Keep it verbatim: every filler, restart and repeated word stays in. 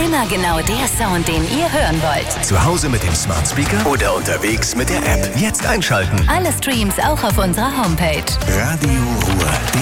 Immer genau der Sound, den ihr hören wollt. Zu Hause mit dem Smart Speaker oder unterwegs mit der App. Jetzt einschalten. Alle Streams auch auf unserer Homepage. Radio Ruhr.